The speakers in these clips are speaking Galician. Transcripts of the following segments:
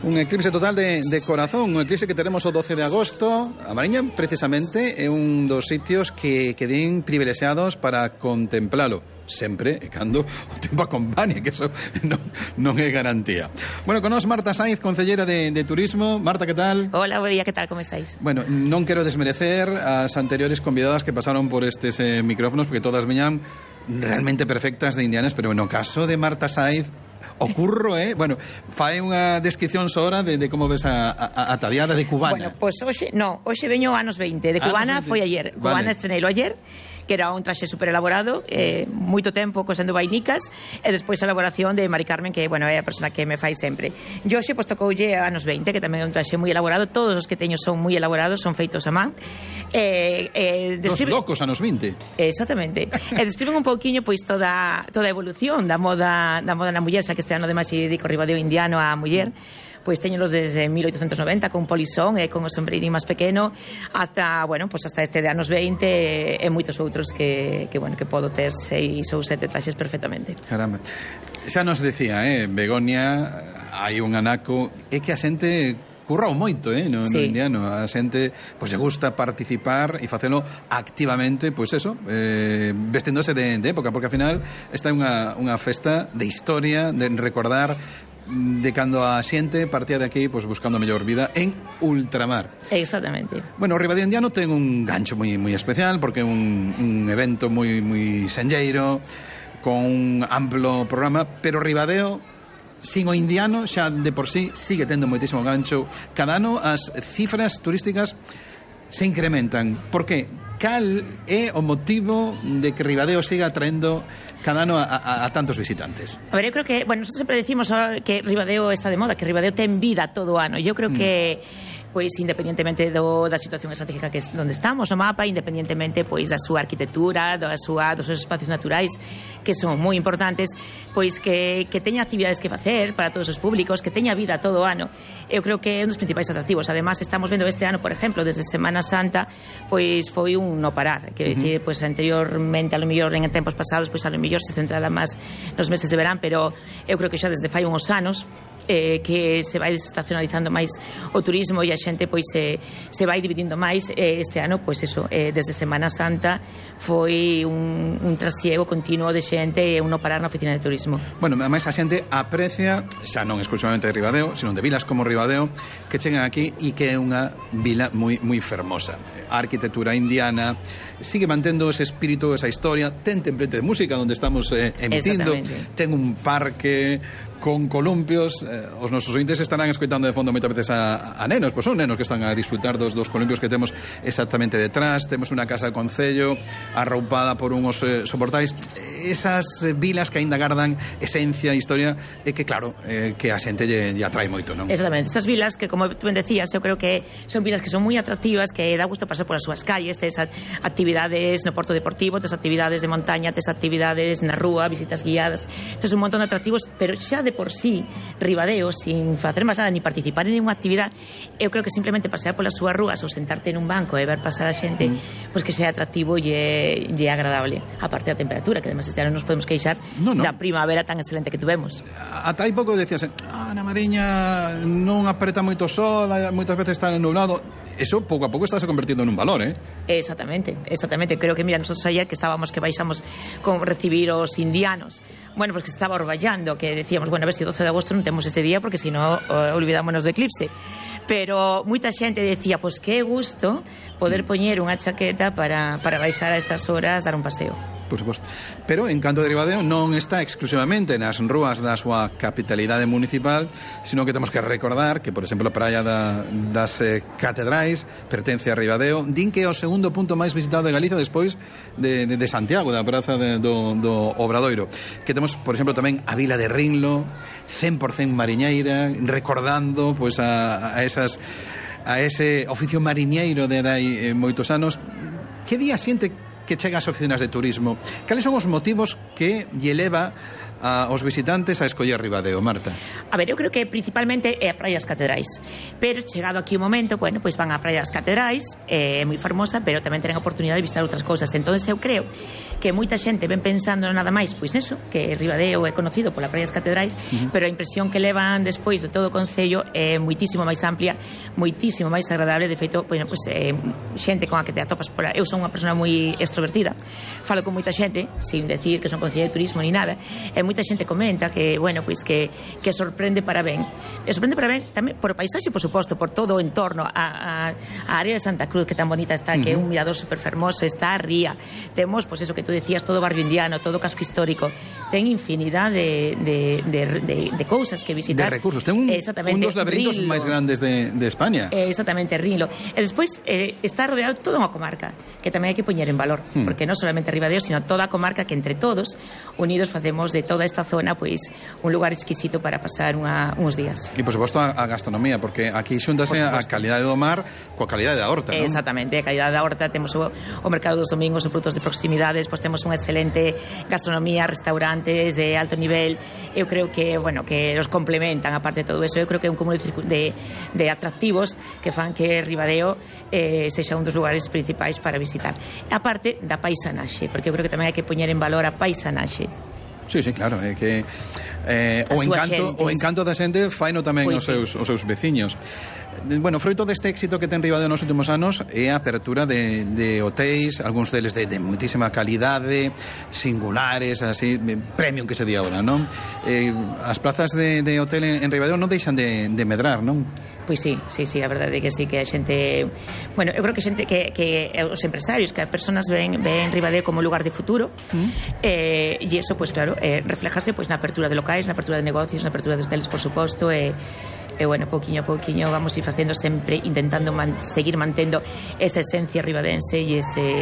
Un eclipse total de corazón, un eclipse que teremos o 12 de agosto. A Mariña, precisamente, é un dos sitios que queden privilexiados para contemplalo. Sempre e cando o tempo acompañe, que eso non é garantía. Bueno, con nós Marta Saiz, concellera de Turismo. Marta, que tal? Hola, bo día, que tal, como estáis? Bueno, non quero desmerecer as anteriores convidadas que pasaron por estes micrófonos, porque todas veñan realmente perfectas de indianas, pero no caso de Marta Saiz ocurro, bueno, fai unha descripción sora de como ves a tabiada de cubana. Bueno, pois hoxe veño anos 20, de cubana foi ayer. Cubana estreneilo ayer, que era un traxe super elaborado, moito tempo cosendo vainicas, e despois a elaboración de Mari Carmen, que, bueno, é a persona que me fai sempre. Yo hoxe, pois, tocoulle anos 20, que tamén é un traxe moi elaborado. Todos os que teño son moi elaborados, son feitos a man. Dos locos anos 20. Exactamente. E describen un pouquiño, pois, toda a evolución da moda na muller, xa que este ano ademais se dedico Ribadeo indiano á muller. Pois teñolos desde 1890 con polisón e con o sombreirín máis pequeno hasta, bueno, pois hasta este de anos 20 e moitos outros que podo ter 6 ou 7 traxes perfectamente. Caramba. Xa nos decía, Begoña, hai un anaco, é que a xente currao moito, no indiano. A xente, pois, lle gusta participar e facelo activamente, pois eso, vesténdose de época, porque ao final esta é unha festa de historia, de recordar de cando a xente partía de aquí, pois, buscando a mellor vida en ultramar. Exactamente. Bueno, o Ribadeo indiano ten un gancho moi especial, porque é un evento moi senlleiro, con un amplo programa, pero Ribadeo sin o indiano xa de por sí sigue tendo moitísimo gancho. Cada ano as cifras turísticas se incrementan. Por que? Cal é o motivo de que Ribadeo siga atraendo cada ano a tantos visitantes? A ver, eu creo que, bueno, nosotros sempre decimos que Ribadeo está de moda, que Ribadeo ten vida todo o ano. Eu creo que, pois, independentemente da situación estratégica que onde estamos no mapa, independentemente, pois, da súa arquitectura, dos seus espacios naturais, que son moi importantes, pois que teña actividades que facer para todos os públicos, que teña vida todo o ano. Eu creo que é un dos principais atractivos. Además, estamos vendo este ano, por exemplo, desde Semana Santa, pois foi un no parar, quero dicir, pois anteriormente, a lo mellor en tempos pasados, pois a lo mellor se centrala máis nos meses de verán, pero eu creo que xa desde fai uns anos que se vai desestacionalizando máis o turismo e a xente, pois, se vai dividindo máis. Este ano, pois eso, desde Semana Santa foi un trasiego continuo de xente e un no parar na oficina de turismo. Bueno, ademais a xente aprecia, xa non exclusivamente de Ribadeo, sino de vilas como Ribadeo, que chegan aquí e que é unha vila moi fermosa. A arquitectura indiana sigue mantendo ese espírito, esa historia, ten templete de música onde estamos emitindo, ten un parque con columpios. Os nosos ointes estarán escoitando de fondo moitas veces a nenos, pois son nenos que están a disfrutar dos columpios que temos exactamente detrás. Temos unha casa de concello arroupada por unhos soportais. Esas vilas que aínda gardan esencia e historia, e que, claro, que a xente lle atrae moito, non? Exactamente, esas vilas que, como tú ben decías, eu creo que son vilas que son moi atractivas, que dá gusto pasar polas súas calles, tes actividades no Porto Deportivo, tes actividades de montaña, tes actividades na rúa, visitas guiadas, tes un montón de atractivos, pero xa de por sí, Ribadeo, sin facer máis nada, ni participar en ninguna actividade, eu creo que simplemente pasear polas súas rúas ou sentarte en un banco e ver pasar a xente, pois que sea atractivo e agradable. Aparte da temperatura, que además este ano nos podemos queixar da primavera tan excelente que tuvemos. Ata hai pouco decías, na Mariña non apreta moito sol, moitas veces está nublado. Eso pouco a pouco está se convertindo en un valor, Exactamente. Creo que, mira, nosotros ayer que baixamos con recibir os indianos, bueno, pues que estaba orballando, que decíamos, bueno, a ver se 12 de agosto non temos este día, porque senón olvidámonos do eclipse. Pero moita xente decía, pois que gusto poder poñer unha chaqueta para baixar a estas horas, dar un paseo. Por suposto. Pero en canto de Ribadeo non está exclusivamente nas rúas da súa capitalidade municipal, sino que temos que recordar que, por exemplo, a praia das Catedrais pertence a Ribadeo. Din que é o segundo punto máis visitado de Galicia despois de Santiago, da praza do Obradoiro. Que temos, por exemplo, tamén a vila de Rinlo, 100% mariñeira, recordando pois a ese oficio mariñeiro de hai moitos anos. Que día xente que chega ás oficinas de turismo? Cales son os motivos que lle leva aos visitantes a escoller Ribadeo, Marta? A ver, eu creo que principalmente é a Praia das Catedrais, pero chegado aquí o momento, bueno, pois van á Praia das Catedrais, é moi fermosa, pero tamén terán a oportunidade de visitar outras cousas. Entón eu creo que moita xente ven pensando nada máis pois neso, que Ribadeo é conocido pola Praia das Catedrais, pero a impresión que levan despois de todo o concello é moitísimo máis amplia, moitísimo máis agradable. De feito, pois xente con a que te atopas por eu son unha persona moi extrovertida, falo con moita xente sin decir que son concelleira de turismo ni nada, e moita xente comenta que, bueno, pois que sorprende para ben. E sorprende para ben tamén por o paisaxe, por suposto, por todo o entorno, a área de Santa Cruz, que tan bonita está, que é un mirador super fermoso, está a ría, temos, pois eso que tú decías, todo o barrio indiano, todo o casco histórico, ten infinidad de cousas que visitar. De recursos, ten un dos laberintos máis grandes de España. Exactamente, Rinlo. E despois está rodeado toda unha comarca, que tamén hai que poñer en valor, porque non solamente Ribadeo, sino toda a comarca, que entre todos, unidos, facemos de toda esta zona pois un lugar exquisito para pasar uns días. E, por suposto, a gastronomía, porque aquí xuntase a calidade do mar coa calidade da horta, non? Exactamente, a calidade da horta. Temos o mercado dos domingos, os produtos de proximidades, pois temos unha excelente gastronomía, restaurantes de alto nivel. Eu creo que, bueno, que os complementan. Aparte de todo eso, eu creo que é un cúmulo de atractivos que fan que Ribadeo sexa un dos lugares principais para visitar. A parte da paisanaxe, porque eu creo que tamén hai que poñer en valor a paisanaxe. Sí, claro, é que o encanto da xente faino tamén os seus veciños. Bueno, froito deste éxito que ten Ribadeo nos últimos anos é a apertura de hotéis, algúns deles de moitísima calidade, singulares, así, premium que se di agora, non? As plazas de hotel en Ribadeo non deixan de medrar, non? Pois sí, a verdade é que sí, que a xente, bueno, eu creo que xente que os empresarios, que as persoas ven Ribadeo como lugar de futuro, e iso, pois claro, reflejase pois na apertura de locais, na apertura de negocios, na apertura de hoteles, por suposto, e bueno, pouquiño a pouquiño vamos ir facendo, sempre intentando seguir mantendo esa esencia ribadense e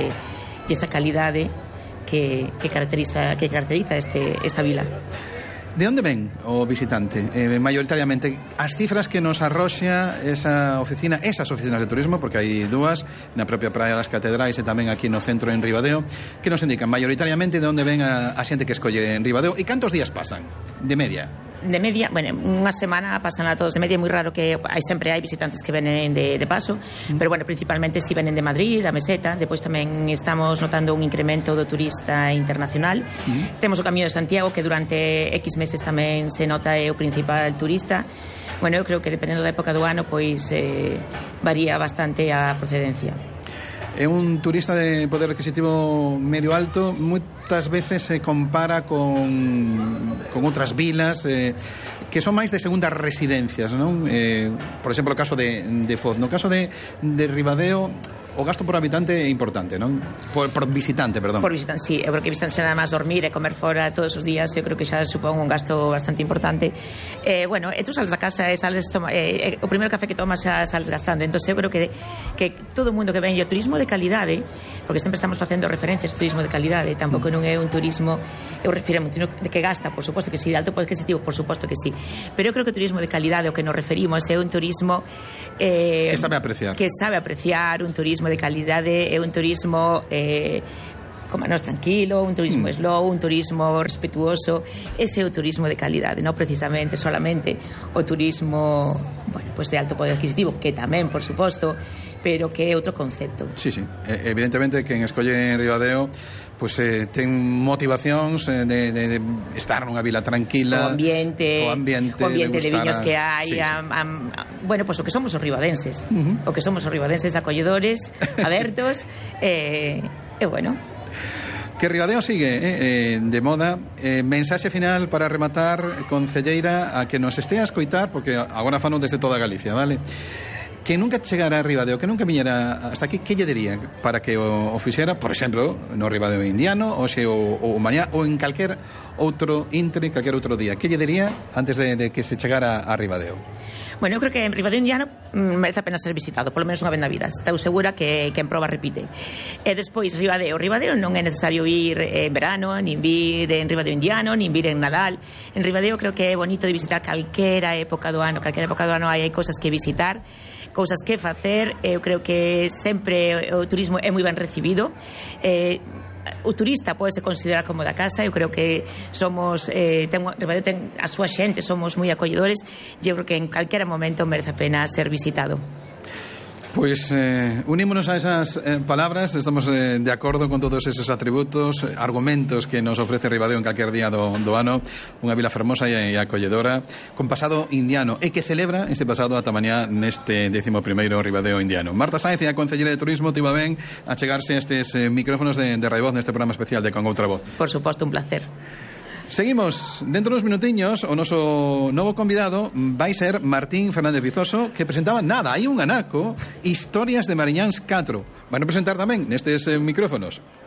esa calidade que caracteriza esta vila. De onde ven o visitante? Maioritariamente, as cifras que nos arroxa esas oficinas de turismo, porque hai dúas, na propia Praia das Catedrais e tamén aquí no centro en Ribadeo, que nos indican maioritariamente de onde ven a xente que escolle en Ribadeo e cantos días pasan, de media? De media, bueno, unha semana pasan a todos de media, é moi raro que sempre hai visitantes que venen de paso, pero bueno, principalmente si venen de Madrid, da Meseta. Depois tamén estamos notando un incremento do turista internacional. Temos o Camiño de Santiago, que durante X meses tamén se nota é o principal turista. Bueno, eu creo que dependendo da época do ano, pois varía bastante a procedencia. É un turista de poder adquisitivo medio alto, moitas veces se compara con outras vilas que son máis de segundas residencias, non? Por exemplo, o caso de Foz. No caso de Ribadeo, o gasto por habitante é importante, non? Por visitante, perdón. Por visitante, sí. Eu creo que visitante xa nada máis dormir e comer fora todos os días, eu creo que xa supón un gasto bastante importante. Bueno, e tú sales da casa e sales o primeiro café que tomas xa sales gastando. Entón eu creo que todo o mundo que ven o turismo de calidade, porque sempre estamos facendo referencias ao turismo de calidade, tampouco non é un turismo, eu refiro a un turismo de que gasta, por suposto que sí, de alto poder adquisitivo, por suposto que sí, pero eu creo que o turismo de calidade o que nos referimos é un turismo que sabe apreciar, un turismo de calidade, é un turismo como nos tranquilo, un turismo slow, un turismo respetuoso. Ese é o turismo de calidade, non precisamente solamente o turismo, bueno, pues de alto poder adquisitivo, que tamén, por suposto, pero que é outro concepto. Sí. Evidentemente, quen escolle en Ribadeo pues ten motivacións de estar nunha vila tranquila, o ambiente de viños que hai, bueno, pues o que somos os ribadenses, acolledores, abertos, e bueno. Que Ribadeo sigue de moda. Mensaxe final para rematar, concelleira, a que nos este a escoitar, porque agora fano desde toda Galicia, vale? Que nunca chegara a Ribadeo, que nunca viñera hasta aquí, que lle diría para que o fixera, por exemplo, no Ribadeo indiano, ou mañá, ou en calquer outro intre, calquer outro día? Que lle diría antes de que se chegara a Ribadeo? Bueno, eu creo que en Ribadeo indiano merece a pena ser visitado, polo menos unha vez na vida. Estou segura que en proba repite. E despois, Ribadeo non é necesario ir en verano, nin vir en Ribadeo indiano, nin vir en Nadal. En Ribadeo creo que é bonito de visitar calquera época do ano. Calquera época do ano hai cousas que visitar, cousas que facer. Eu creo que sempre o turismo é moi ben recibido. o turista pode se considerar como da casa. Eu creo que somos Ribadeo ten a súa xente, somos moi acolledores, e eu creo que en calquera momento merece a pena ser visitado. Pois unímonos a esas palabras. Estamos de acordo con todos esos atributos, argumentos que nos ofrece Ribadeo en calquer día do ano. Unha vila fermosa e acolledora, con pasado indiano, e que celebra ese pasado ata mañá neste 11º Ribadeo indiano. Marta Sáenz, a Concelleira de Turismo, te iba ben a chegarse a estes micrófonos de Radio Voz neste programa especial de Con Outra Voz. Por suposto, un placer. Seguimos, dentro dos minutiños, o noso novo convidado vai ser Martín Fernández Vizoso, que presentaba nada, hai un anaco, Historias de Mariñáns 4. Van a presentar tamén nestes micrófonos